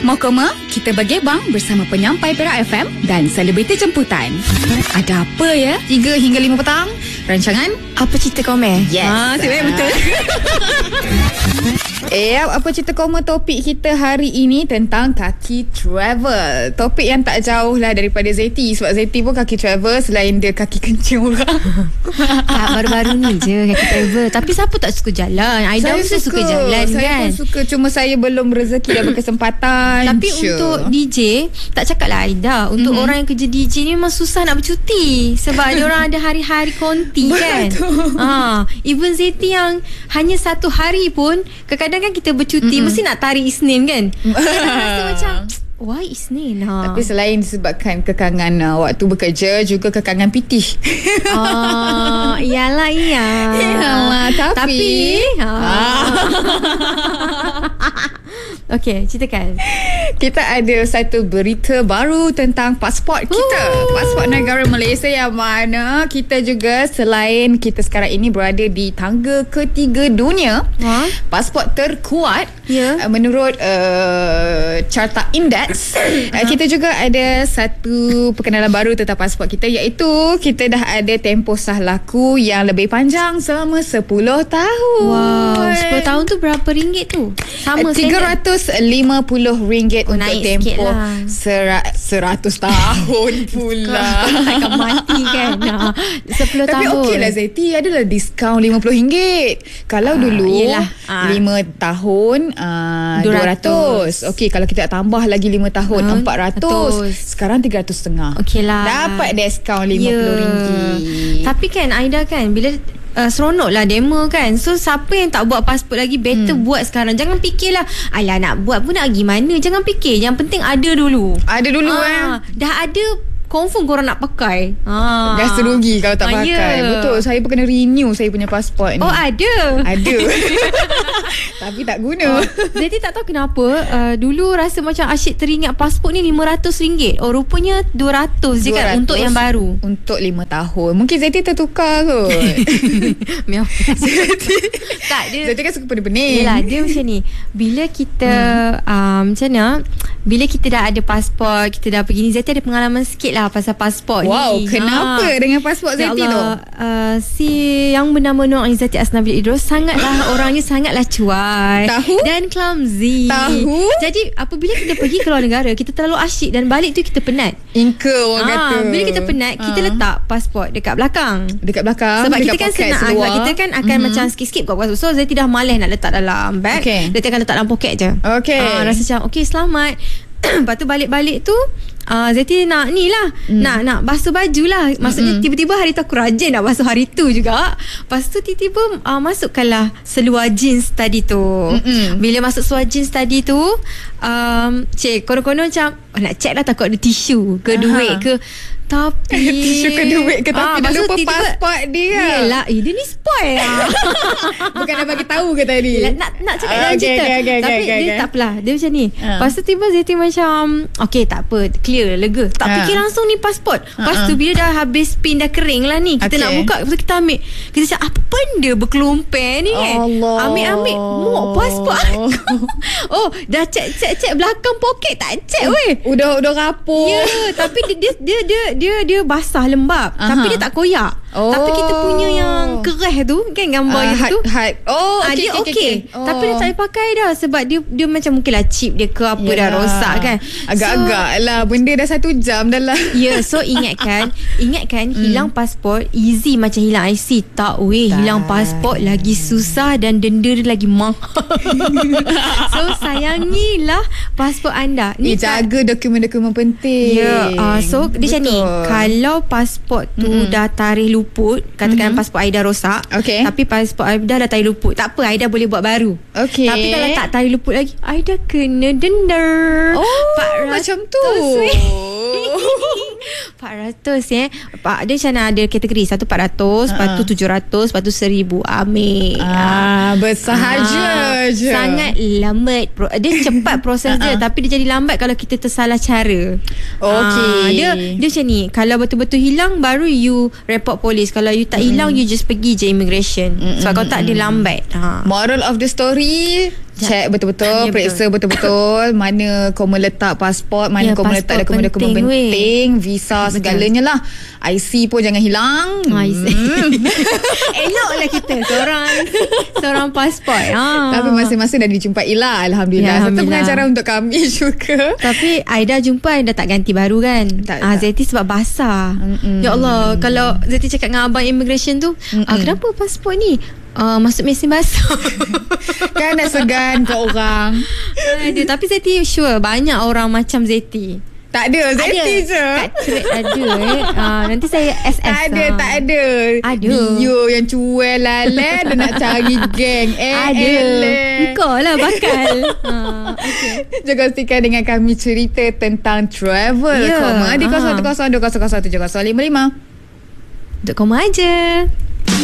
Koma-koma, kita bergebang bersama penyampai Perak FM dan selebriti jemputan. Ada apa ya? 3 hingga 5 petang. Rancangan Apa Cerita Koma? Yes. Betul. Apa cerita koma? Topik kita hari ini tentang kaki travel. Topik yang tak jauh lah daripada Zeti. Sebab Zeti pun kaki travel selain dia kaki kencing orang. Tak, baru-baru ni je kaki travel. Tapi siapa tak suka jalan? Aida pun suka jalan saya kan? Saya pun suka. Cuma saya belum rezeki dan berkesempatan. Tapi untuk DJ, tak cakap lah Aida. Untuk orang yang kerja DJ ni memang susah nak bercuti. Sebab dia orang ada hari-hari konti kan? Even Zeti yang hanya 1 hari pun, kadang-kadang kan kita bercuti mesti nak tarik Isnin kan? Kadang rasa macam why Isnin? Tapi selain disebabkan kekangan waktu bekerja, juga kekangan pitih. Iyalah. Tapi okey, ceritakan. Kita ada satu berita baru tentang pasport kita. Pasport negara Malaysia yang mana kita juga, selain kita sekarang ini berada di tangga ketiga dunia, pasport terkuat menurut Carta Index. Kita juga ada satu perkenalan baru tentang pasport kita, iaitu kita dah ada tempoh sah laku yang lebih panjang selama 10 tahun. Wow, 10 tahun tu berapa ringgit tu? Sama RM350 untuk tempoh 100 tahun pula. Takkan mati kan. 10 Tapi tahun. okey lah Zeti, adalah diskaun RM50. Kalau dulu 5 tahun 200. Okey, kalau kita tambah lagi 5 tahun 400. Sekarang 300.5. Okey lah, dapat diskaun RM50. Tapi kan Aida kan, bila seronok lah demo kan. So siapa yang tak buat pasport lagi, better buat sekarang. Jangan fikirlah alah nak buat pun nak pergi mana. Jangan fikir, yang penting ada dulu. Dah ada, confirm korang nak pakai. Dah serugi kalau tak pakai. Betul, saya pun kena renew saya punya pasport ni. Ada tapi tak guna. Jadi tak tahu kenapa dulu rasa macam asyik teringat pasport ni RM500. Rupanya 200 je kan untuk yang baru. Untuk 5 tahun. Mungkin Zeti tertukar kot. Zeti kan suka pening-pening. Yelah, dia macam ni. Bila kita macam mana, bila kita dah ada pasport, kita dah pergi ni, Zeti ada pengalaman sikit lah pasal pasport ni. Wow, kenapa dengan pasport Zeti tu? Si yang bernama Nur Izzati Asnabil Idrus sangatlah orangnya sangatlah cuai dan clumsy. Jadi apabila kita pergi ke luar negara, kita terlalu asyik dan balik tu kita penat. Orang kata. Bila kita penat, kita letak pasport dekat belakang. Sebab kita kan senang, sebab kita kan akan macam skip buat pasport. So Zeti dah malas nak letak dalam bag. Zeti akan letak dalam poket je. Rasa macam selamat. Lepas tu balik-balik tu Zeti nak ni lah, nak basuh baju lah. Maksudnya tiba-tiba hari tu aku rajin nak basuh hari tu juga. Lepas tu tiba-tiba masukkanlah seluar jeans tadi tu. Bila masuk seluar jeans tadi tu, konon-konon macam nak check lah, takut ada tisu ke duit ke. Tapi tisu ke duit ke, tapi dah lupa pasport dia. Yelah, dia ni spoil lah. Bukan nak bagi tahu ke tadi? Nak cakap dalam cerita. Tapi dia tak apalah, dia macam ni. Lepas tu tiba Zeti macam tak apa, clear, lega. Tak fikir langsung ni pasport. Lepas tu bila dah habis pin, dah kering lah ni, kita nak buka. Lepas tu kita ambil, kita cakap apa benda berkelompel ni kan. Ambil muak pasport aku. Dah check belakang poket, tak check weh. Udah rapuh. Tapi dia basah lembab. Tapi dia tak koyak. Tapi kita punya yang kereh tu kan, gambar yang tu dia okey. Tapi dia tak boleh pakai dah. Sebab dia macam mungkinlah chip dia ke apa dah rosak kan. Agak-agak lah, benda dah 1 jam dah lah. So ingatkan hilang pasport easy macam hilang IC. Tak weh, hilang pasport lagi susah dan denda dia lagi mahal. So sayangilah pasport anda ni. Jaga dokumen-dokumen penting. So dia macam ni, kalau pasport tu dah tarikh luput, katakan pasport Aida rosak, tapi pasport Aida dah tarikh luput, tak apa, Aida boleh buat baru. Tapi kalau tak tarikh luput lagi, Aida kena denda 400. Macam tu. 400 dia macam ada kategori. Satu 400, lepas tu 700, lepas tu 1000. Ambil. Bersahaja je. Sangat lambat. Dia cepat proses dia, tapi dia jadi lambat kalau kita tersalah cara. Dia macam ni, kalau betul-betul hilang baru you report polis. Kalau you tak hilang, you just pergi je immigration. Sebab kalau tak, dia lambat. Moral of the story, check betul-betul, periksa betul-betul mana kau meletak pasport, mana kau meletak dokumen-dokumen penting, visa segalanya lah. IC pun jangan hilang. Eloklah kita seorang pasport. Tapi masing-masing dah dijumpai lah, alhamdulillah. Satu pengajaran untuk kami juga. Tapi Aida jumpa, Aida tak ganti baru kan? Zeti sebab basah. Ya Allah, kalau Zeti cakap dengan abang immigration tu, kenapa pasport ni masuk mesin basah? Kan nak segan ke orang. Tapi Zeti sure banyak orang macam Zeti. Tak ada, Zeti je. Kat thread ada. Nanti saya SS. Tak ada. Bio yang cuel lala dia nak cari geng. Ada. Kau lah bakal. Okay. Juga pastikan dengan kami cerita tentang travel. Koma di 0102001055. Untuk koma aja.